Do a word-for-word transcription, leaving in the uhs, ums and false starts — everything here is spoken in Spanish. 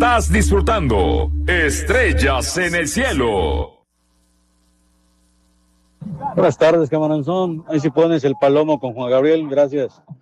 Estás disfrutando Estrellas en el Cielo. Buenas tardes, Camaranzón. Ahí sí pones el palomo con Juan Gabriel, gracias.